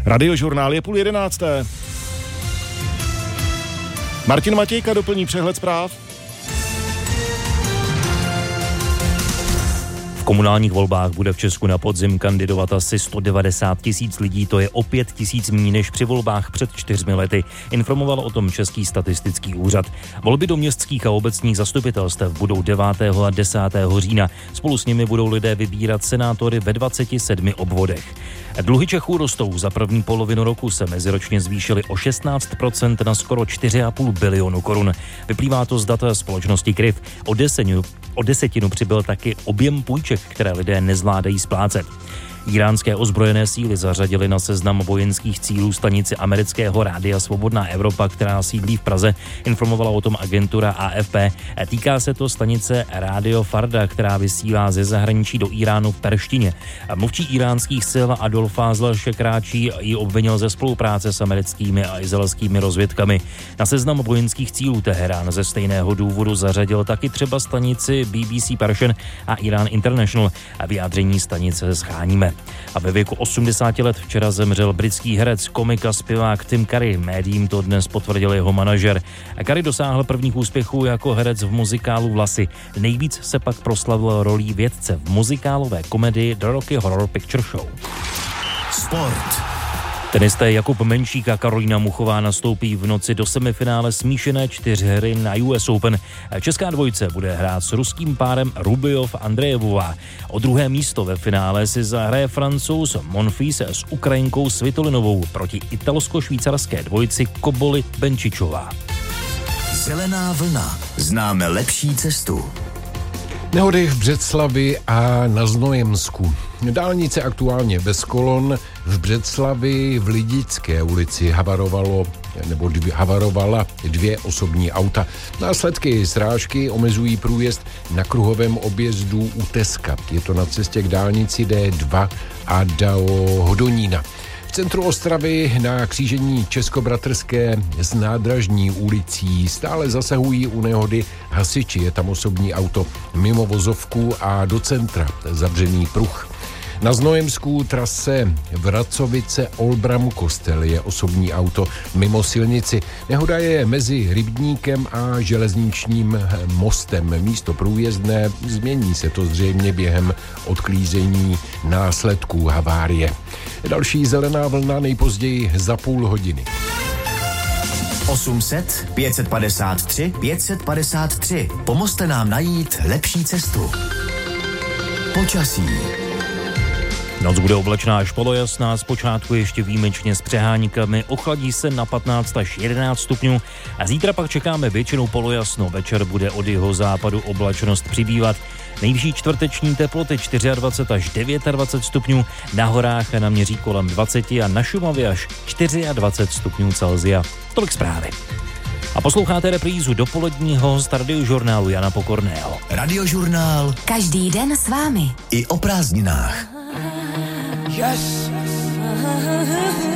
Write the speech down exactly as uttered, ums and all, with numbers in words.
Radiožurnál je půl jedenácté. Martin Matějka doplní přehled zpráv. V komunálních volbách bude v Česku na podzim kandidovat asi sto devadesát tisíc lidí, to je o pět tisíc méně než při volbách před čtyřmi lety. Informoval o tom Český statistický úřad. Volby do městských a obecních zastupitelstev budou devátého a desátého října. Spolu s nimi budou lidé vybírat senátory ve dvaceti sedmi obvodech. Dluhy Čechů rostou. Za první polovinu roku se meziročně zvýšily o šestnáct procent na skoro čtyři a půl bilionu korun. Vyplývá to z data společnosti Kryv. O desetinu, o desetinu přibyl taky objem půjček, které lidé nezvládají splácet. Iránské ozbrojené síly zařadily na seznam vojenských cílů stanici amerického rádia Svobodná Evropa, která sídlí v Praze, informovala o tom agentura A F P. Týká se to stanice Rádio Farda, která vysílá ze zahraničí do Iránu v perštině. Mluvčí iránských sil Adolf Fazl Šekráčí ji obvinil ze spolupráce s americkými a izraelskými rozvědkami. Na seznam vojenských cílů Teherán ze stejného důvodu zařadil taky třeba stanici B B C Persian a Iran International. A vyjádření stanice scháníme. A ve věku osmdesáti let včera zemřel britský herec, komik a zpěvák Tim Curry. Médiím to dnes potvrdil jeho manažer. Curry dosáhl prvních úspěchů jako herec v muzikálu Vlasy. Nejvíc se pak proslavil rolí vědce v muzikálové komedii The Rocky Horror Picture Show. Sport. Tenisté Jakub Menšík a Karolína Muchová nastoupí v noci do semifinále smíšené čtyřhry na U S Open. Česká dvojice bude hrát s ruským párem Rubljov-Andrejevová. O druhé místo ve finále si zahraje Francouz Monfils s Ukrajinkou Svitolinovou proti italsko-švýcarské dvojici Koboli Benčičová. Zelená vlna. Známe lepší cestu. Nehody v Břeclavi a na Znojemsku. Dálnice aktuálně bez kolon. V Břeclavi v Lidické ulici havarovalo nebo dvě, havarovala dvě osobní auta. Následky srážky omezují průjezd na kruhovém objezdu u Teska. Je to na cestě k dálnici D dva a do Hodonína. V centru Ostravy na křížení Českobratrské s Nádražní ulicí stále zasahují u nehody hasiči. Je tam osobní auto mimo vozovku a do centra zavřený pruh. Na Znojemsku trase Vracovice-Olbram-Kostel je osobní auto mimo silnici. Nehoda je mezi Rybníkem a železničním mostem. Místo průjezdné, změní se to zřejmě během odklízení následků havárie. Další zelená vlna nejpozději za půl hodiny. osm set pět set padesát tři pět set padesát tři. Pomozte nám najít lepší cestu. Počasí. Noc bude oblačná až polojasná, zpočátku ještě výjimečně s přeháníkami, ochladí se na patnáct až jedenáct stupňů a zítra pak čekáme většinou polojasno, večer bude od jeho západu oblačnost přibývat. Nejvyšší čtvrteční teploty dvacet čtyři až dvacet devět stupňů, na horách naměří kolem dvacet a na Šumavě až dvacet čtyři stupňů Celsia. Tolik zprávy. A posloucháte reprízu dopoledního z Radiožurnálu Jana Pokorného. Radiožurnál. Každý den s vámi. I o prázdninách. Yes.